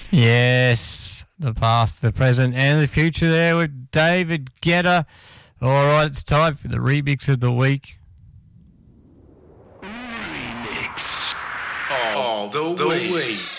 Yes, the past, the present, and the future there with David Guetta. All right, it's time for the remix of the week. Remix of the week.